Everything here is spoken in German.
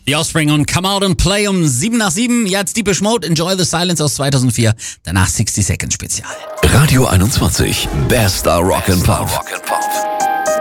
The Offspring und Come Out and Play um 7 nach 7. Jetzt Deepish Mode, Enjoy the Silence aus 2004. Danach 60 Seconds Spezial. Radio 21, Bester Rock and Pop.